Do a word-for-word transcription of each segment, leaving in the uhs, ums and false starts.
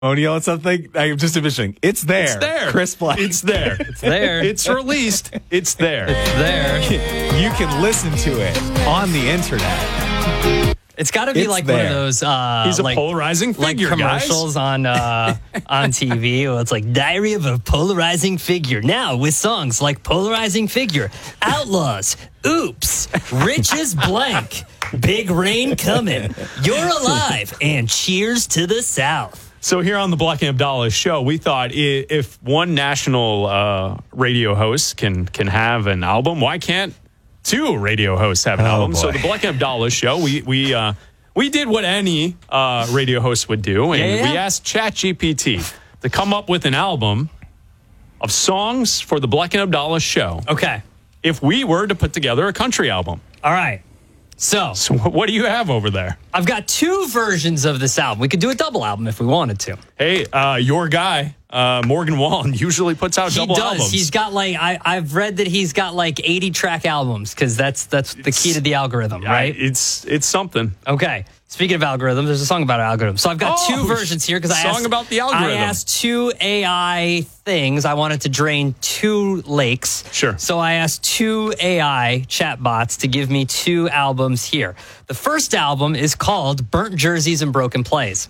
Oh, you know something? I'm just envisioning. It's there. It's there. Chris Black. It's there. It's there. It's released. It's there. It's there. You can listen to it on the internet. It's got to be It's like there. one of those uh, He's a like, polarizing like figure, commercials on uh, on T V. Well, it's like Diary of a Polarizing Figure. Now with songs like Polarizing Figure, Outlaws, Oops, Rich as Blank, Big Rain Coming, You're Alive, and Cheers to the South. So here on the Black and Abdallah show, we thought i- if one national uh, radio host can can have an album, why can't two radio hosts have an Oh, album? boy. So the Black and Abdallah show, we we uh, we did what any uh, radio host would do, and Yeah, yeah. we asked ChatGPT to come up with an album of songs for the Black and Abdallah show. Okay. If we were to put together a country album, All right. So so what do you have over there? I've got two versions of this album. We could do a double album if we wanted to. Hey, uh, your guy, uh, Morgan Wallen, usually puts out He double does. albums. He's got like I, I've read that he's got like eighty track albums because that's that's the key to the algorithm, right? I- it's it's something. Okay. Speaking of algorithms, there's a song about algorithms. So I've got Oh, two versions here because I song asked, about the algorithm. I asked two A I things. I wanted to drain two lakes. Sure. So I asked two A I chatbots to give me two albums here. The first album is called Burnt Jerseys and Broken Plays.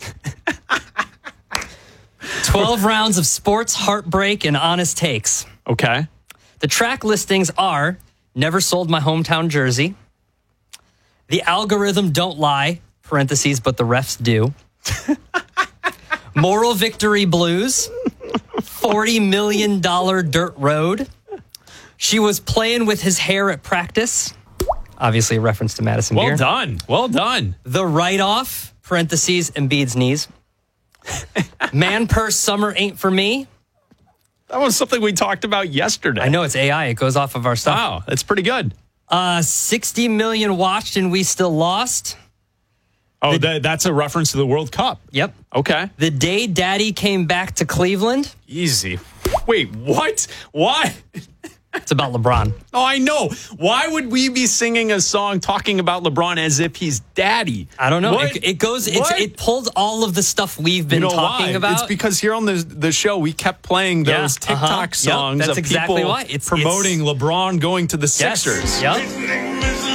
twelve rounds of sports, heartbreak, and honest takes. Okay. The track listings are Never Sold My Hometown Jersey, The Algorithm Don't Lie, parentheses, but the refs do, Moral Victory Blues, forty million dollars Dirt Road, She Was Playing With His Hair at Practice, obviously a reference to Madison Well Beer, done. Well done. The Write-Off, parentheses, Embiid's Knees, Man Purse Summer Ain't For Me. That was something we talked about yesterday. I know it's A I. It goes off of our stuff. Wow, that's pretty good. Uh, sixty million watched and we still lost. Oh, that, that's a reference to the World Cup. Yep. Okay. The Day Daddy Came Back to Cleveland. Easy. Wait, what? Why? It's about LeBron. Oh, I know. Why would we be singing a song talking about LeBron as if he's daddy? I don't know. What? It, it goes. It's, What? it pulled all of the stuff we've been You know talking why? about. It's because here on the the show we kept playing those Yeah, uh-huh. TikTok Yep, songs that's of exactly people why. It's- promoting LeBron going to the Yes. Sixers. Yep.